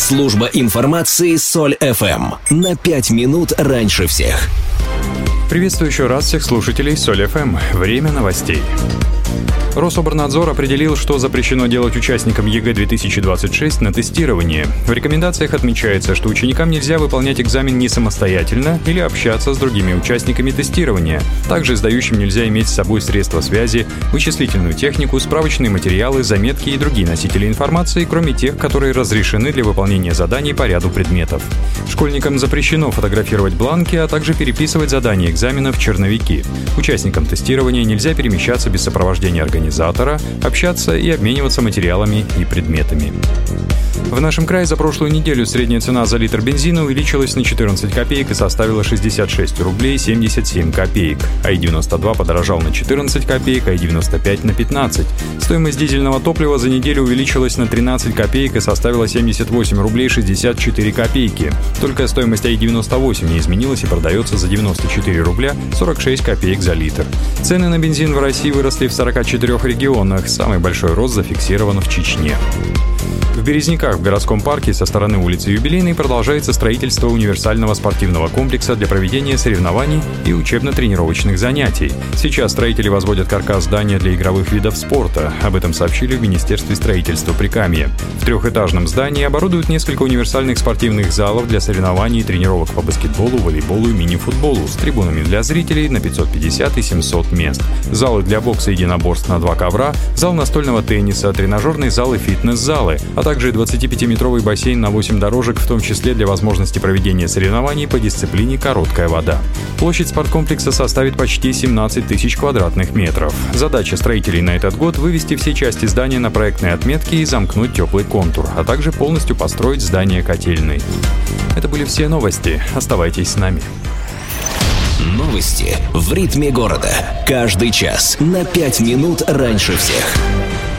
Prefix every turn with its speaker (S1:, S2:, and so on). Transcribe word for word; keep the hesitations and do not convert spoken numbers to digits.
S1: Служба информации Соль эф эм. На пять минут раньше всех.
S2: Приветствую еще раз всех слушателей Соль эф эм. Время новостей. Рособорнадзор определил, что запрещено делать участникам ЕГЭ две тысячи двадцать шесть на тестирование. В рекомендациях отмечается, что ученикам нельзя выполнять экзамен не самостоятельно или общаться с другими участниками тестирования. Также сдающим нельзя иметь с собой средства связи, вычислительную технику, справочные материалы, заметки и другие носители информации, кроме тех, которые разрешены для выполнения заданий по ряду предметов. Школьникам запрещено фотографировать бланки, а также переписывать задания экзамена в черновики. Участникам тестирования нельзя перемещаться без сопровождения организации, общаться и обмениваться материалами и предметами. В нашем крае за прошлую неделю средняя цена за литр бензина увеличилась на четырнадцать копеек и составила шестьдесят шесть рублей семьдесят семь копеек. ай девяносто два подорожал на четырнадцать копеек, ай девяносто пять на пятнадцать. Стоимость дизельного топлива за неделю увеличилась на тринадцать копеек и составила семьдесят восемь рублей шестьдесят четыре копейки. Только стоимость ай девяносто восемь не изменилась и продается за девяносто четыре рубля сорок шесть копеек за литр. Цены на бензин в России выросли в сорока четырёх регионах. Самый большой рост зафиксирован в Чечне. В Березниках в городском парке со стороны улицы Юбилейной продолжается строительство универсального спортивного комплекса для проведения соревнований и учебно-тренировочных занятий. Сейчас строители возводят каркас здания для игровых видов спорта. Об этом сообщили в Министерстве строительства Прикамья. В трехэтажном здании оборудуют несколько универсальных спортивных залов для соревнований и тренировок по баскетболу, волейболу и мини-футболу с трибунами для зрителей на пятьсот пятьдесят и семьсот мест. Залы для бокса и единоборств на два ковра, зал настольного тенниса, тренажерный зал и фитнес-залы, а также двадцатипятиметровый бассейн на восемь дорожек, в том числе для возможности проведения соревнований по дисциплине «Короткая вода». Площадь спорткомплекса составит почти семнадцать тысяч квадратных метров. Задача строителей на этот год – вывести все части здания на проектные отметки и замкнуть теплый контур, а также полностью построить здание котельной. Это были все новости. Оставайтесь с нами.
S1: Новости в ритме города. Каждый час на пять минут раньше всех.